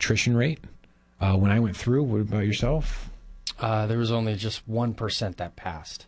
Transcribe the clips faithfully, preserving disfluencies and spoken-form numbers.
attrition rate uh, when I went through. What about yourself? Uh, there was only just one percent that passed.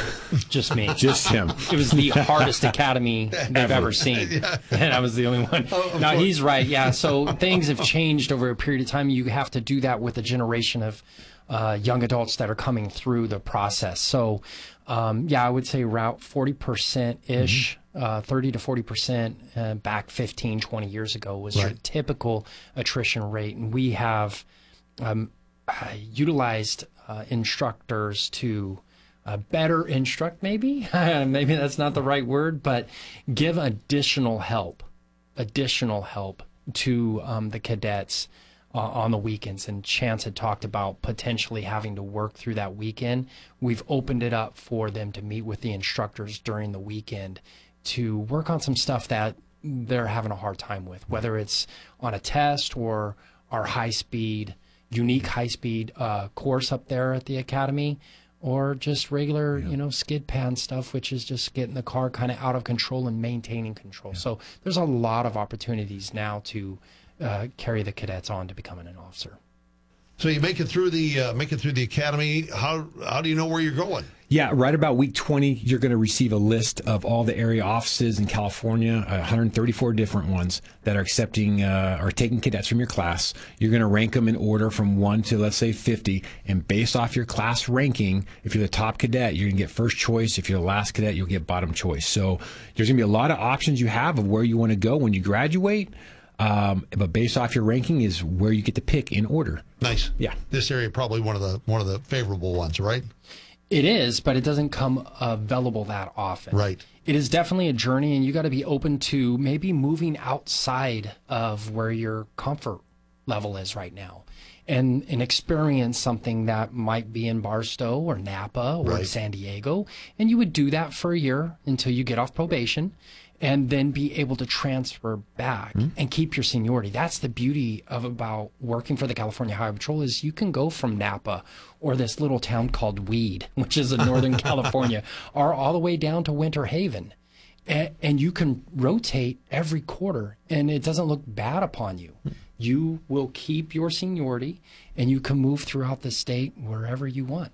Just me. Just him. It was the hardest academy they've ever seen. Yeah. And I was the only one. Oh, no, he's right. Yeah. So things have changed over a period of time. You have to do that with a generation of uh, young adults that are coming through the process. So, um, yeah, I would say around forty percent-ish, mm-hmm. uh, thirty to forty percent uh, back fifteen, twenty years ago was right. your typical attrition rate. And we have um, uh, utilized uh, instructors to Uh, better instruct, maybe, maybe that's not the right word, but give additional help, additional help to um, the cadets uh, on the weekends. And Chance had talked about potentially having to work through that weekend. We've opened it up for them to meet with the instructors during the weekend to work on some stuff that they're having a hard time with, whether it's on a test or our high-speed, unique high-speed uh, course up there at the academy, or just regular, yeah. you know, skid pan stuff, which is just getting the car kind of out of control and maintaining control. Yeah. So there's a lot of opportunities now to uh, carry the cadets on to becoming an officer. So you make it through the uh, make it through the academy. How how do you know where you're going? Yeah, right about week twenty, you're going to receive a list of all the area offices in California, uh, one hundred thirty-four different ones that are accepting uh, or taking cadets from your class. You're going to rank them in order from one to, let's say, fifty. And based off your class ranking, if you're the top cadet, you're going to get first choice. If you're the last cadet, you'll get bottom choice. So there's going to be a lot of options you have of where you want to go when you graduate. Um, but based off your ranking is where you get to pick in order. Nice. Yeah. This area probably one of the one of the favorable ones, right? It is, but it doesn't come available that often. Right. It is definitely a journey, and you got to be open to maybe moving outside of where your comfort level is right now, and and experience something that might be in Barstow or Napa or right. San Diego, and you would do that for a year until you get off probation, and then be able to transfer back mm-hmm. and keep your seniority. That's the beauty of about working for the California Highway Patrol is you can go from Napa or this little town called Weed, which is in Northern California, or all the way down to Winter Haven. And, and you can rotate every quarter, and it doesn't look bad upon you. You will keep your seniority, and you can move throughout the state wherever you want,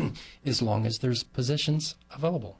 as long as there's positions available.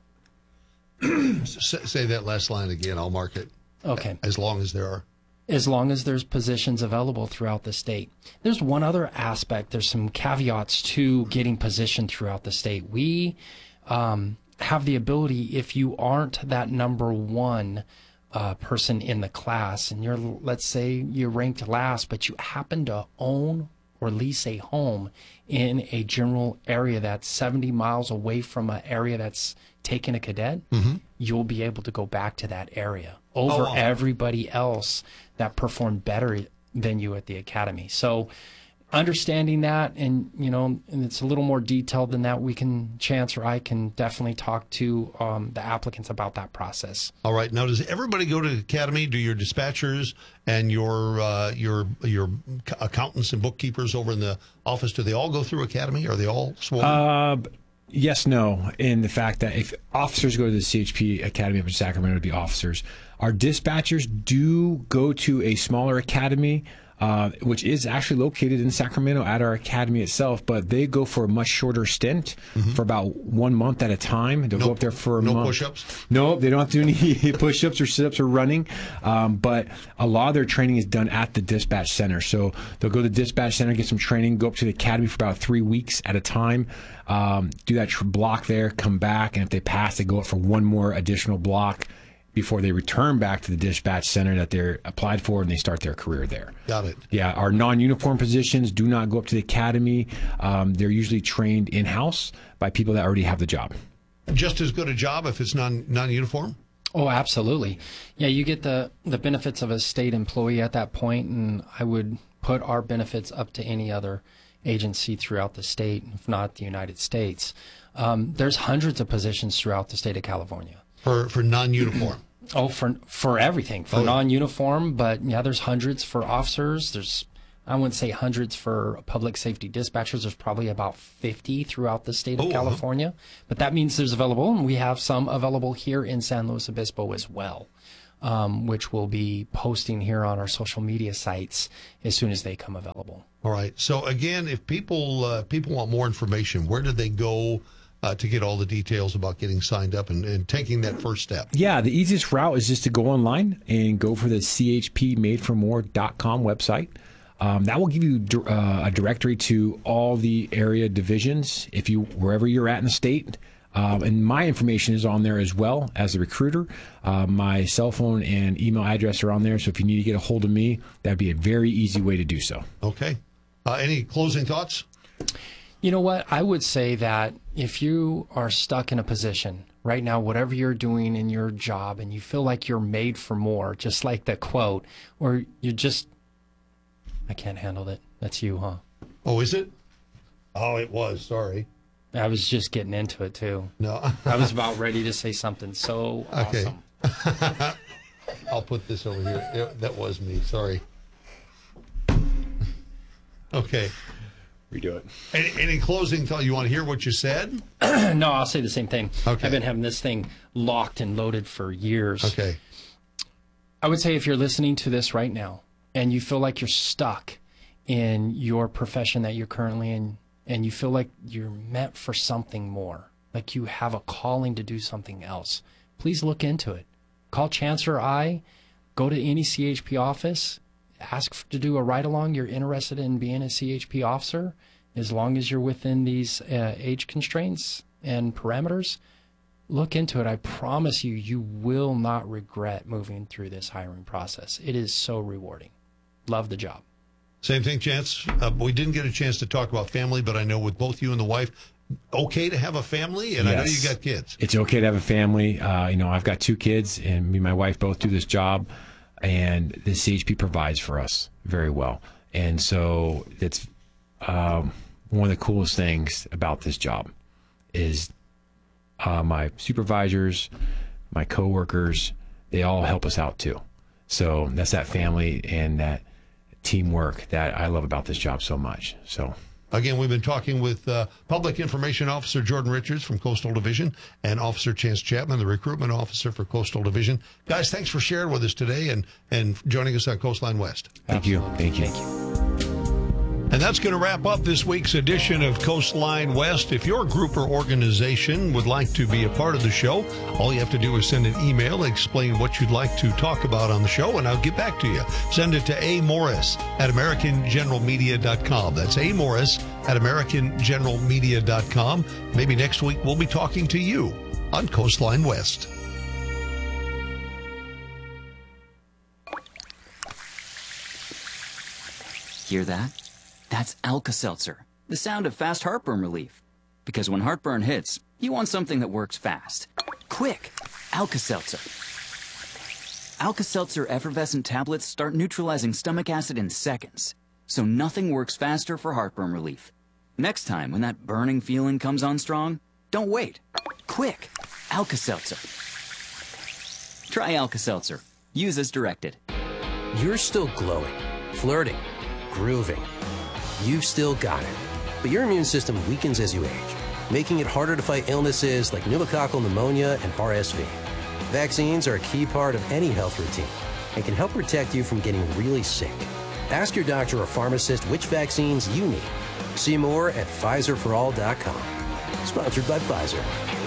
Say that last line again. I'll mark it. Okay. As long as there are. As long as there's positions available throughout the state. There's one other aspect. There's some caveats to getting positioned throughout the state. We um, have the ability, if you aren't that number one uh, person in the class, and you're, let's say you're ranked last, but you happen to own or lease a home in a general area that's seventy miles away from an area that's taken a cadet, mm-hmm. you'll be able to go back to that area over oh, wow. everybody else that performed better than you at the academy. So understanding that, and you know, and it's a little more detailed than that, we can, Chance or I can definitely talk to um, the applicants about that process. All right. Now, does everybody go to the academy? Do your dispatchers and your uh, your your accountants and bookkeepers over in the office, do they all go through academy? Are they all sworn? Uh, yes, no, in the fact that if officers go to the C H P Academy up in Sacramento to be officers, our dispatchers do go to a smaller academy, uh, which is actually located in Sacramento at our academy itself, but they go for a much shorter stint, mm-hmm. for about one month at a time. They'll no, go up there for a no month. No push-ups? No, they don't have to do any push-ups or sit-ups or running, um, but a lot of their training is done at the dispatch center. So they'll go to the dispatch center, get some training, go up to the academy for about three weeks at a time, um, do that tr- block there, come back, and if they pass, they go up for one more additional block before they return back to the dispatch center that they're applied for, and they start their career there. Got it. Yeah, our non-uniform positions do not go up to the academy. Um, they're usually trained in-house by people that already have the job. Just as good a job if it's non, non-uniform? Oh, absolutely. Yeah, you get the, the benefits of a state employee at that point, and I would put our benefits up to any other agency throughout the state, if not the United States. Um, there's hundreds of positions throughout the state of California. For for non-uniform? Oh, for for everything. For oh. non-uniform, but yeah, there's hundreds for officers. There's, I wouldn't say hundreds for public safety dispatchers. There's probably about fifty throughout the state of oh, California. Uh-huh. But that means there's available, and we have some available here in San Luis Obispo as well. um, which we'll be posting here on our social media sites as soon as they come available. All right. So again, if people uh, people want more information, where do they go uh, to get all the details about getting signed up and, and taking that first step? Yeah, the easiest route is just to go online and go for the C H P made for more dot com website. Um, that will give you uh, a directory to all the area divisions, if you wherever you're at in the state. Um, and my information is on there as well as a recruiter. Uh, my cell phone and email address are on there. So if you need to get a hold of me, that'd be a very easy way to do so. Okay. Uh, any closing thoughts? You know what? I would say that if you are stuck in a position right now, whatever you're doing in your job, and you feel like you're made for more, just like the quote, or you're just, I can't handle it. That's you, huh? Oh, is it? Oh, it was. Sorry. I was just getting into it, too. No. I was about ready to say something so okay. awesome. I'll put this over here. It, that was me. Sorry. Okay. Redo it. Any, any closing thought? You want to hear what you said? No, I'll say the same thing. Okay. I've been having this thing locked and loaded for years. Okay. I would say if you're listening to this right now and you feel like you're stuck in your profession that you're currently in, and you feel like you're meant for something more, like you have a calling to do something else, please look into it. Call Chance or I, go to any C H P office, ask to do a ride-along. You're interested in being a C H P officer, as long as you're within these uh, age constraints and parameters. Look into it. I promise you, you will not regret moving through this hiring process. It is so rewarding. Love the job. Same thing, Chance. Uh, we didn't get a chance to talk about family, but I know with both you and the wife, okay to have a family, and yes. I know you got kids. It's okay to have a family. Uh, you know, I've got two kids, and me and my wife both do this job, and the C H P provides for us very well. And so it's um, one of the coolest things about this job is uh, my supervisors, my coworkers, they all help us out too. So that's that family and that teamwork that I love about this job so much. So again, we've been talking with uh, Public Information Officer Jordan Richards from Coastal Division and Officer Chance Chapman, the Recruitment Officer for Coastal Division. Guys, thanks for sharing with us today and, and joining us on Coastline West. Thank you. Thank you. Thank you. And that's going to wrap up this week's edition of Coastline West. If your group or organization would like to be a part of the show, all you have to do is send an email, explain what you'd like to talk about on the show, and I'll get back to you. Send it to A. Morris at American General Media dot com. That's A. Morris at American General Media dot com. Maybe next week we'll be talking to you on Coastline West. Hear that? That's Alka-Seltzer, the sound of fast heartburn relief. Because when heartburn hits, you want something that works fast. Quick, Alka-Seltzer. Alka-Seltzer effervescent tablets start neutralizing stomach acid in seconds, so nothing works faster for heartburn relief. Next time when that burning feeling comes on strong, don't wait. Quick, Alka-Seltzer. Try Alka-Seltzer. Use as directed. You're still glowing, flirting, grooving. You've still got it. But your immune system weakens as you age, making it harder to fight illnesses like pneumococcal pneumonia and R S V. Vaccines are a key part of any health routine and can help protect you from getting really sick. Ask your doctor or pharmacist which vaccines you need. See more at Pfizer for all dot com. Sponsored by Pfizer.